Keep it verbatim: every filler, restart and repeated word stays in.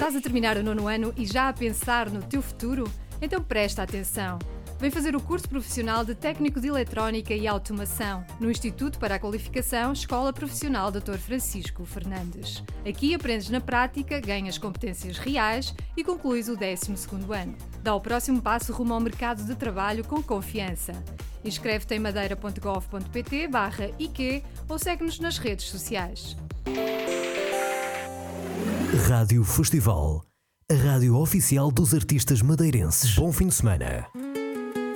Estás a terminar o nono ano e já a pensar no teu futuro? Então presta atenção. Vem fazer o curso profissional de Técnico de Eletrónica e Automação no Instituto para a Qualificação Escola Profissional doutor Francisco Fernandes. Aqui aprendes na prática, ganhas competências reais e concluis o décimo segundo ano. Dá o próximo passo rumo ao mercado de trabalho com confiança. Inscreve-te em madeira ponto gov ponto pt barra I Q ou segue-nos nas redes sociais. Rádio Festival, a rádio oficial dos artistas madeirenses. Bom fim de semana.